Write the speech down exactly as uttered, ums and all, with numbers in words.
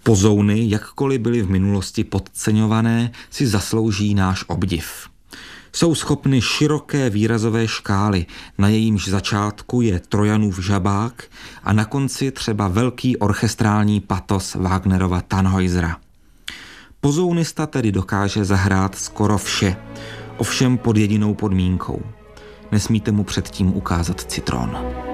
Pozouny, jakkoliv byly v minulosti podceňované, si zaslouží náš obdiv. Jsou schopny široké výrazové škály, na jejímž začátku je Trojanův žabák a na konci třeba velký orchestrální patos Wagnerova Tannhäusera. Pozounista tedy dokáže zahrát skoro vše, ovšem pod jedinou podmínkou. Nesmíte mu předtím ukázat citron.